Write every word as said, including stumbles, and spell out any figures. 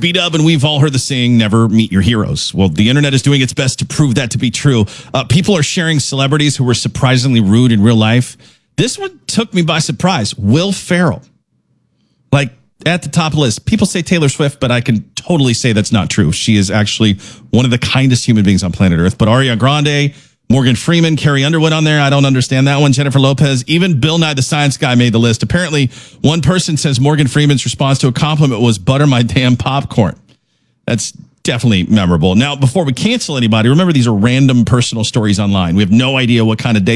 B-Dub, and we've all heard the saying, never meet your heroes. Well, the internet is doing its best to prove that to be true. Uh, people are sharing celebrities who were surprisingly rude in real life. This one took me by surprise. Will Ferrell. Like, at the top list. People say Taylor Swift, but I can totally say that's not true. She is actually one of the kindest human beings on planet Earth. But Ariana Grande, Morgan Freeman, Carrie Underwood on there. I don't understand that one. Jennifer Lopez, even Bill Nye the Science Guy made the list. Apparently, one person says Morgan Freeman's response to a compliment was butter my damn popcorn. That's definitely memorable. Now, before we cancel anybody, remember these are random personal stories online. We have no idea what kind of day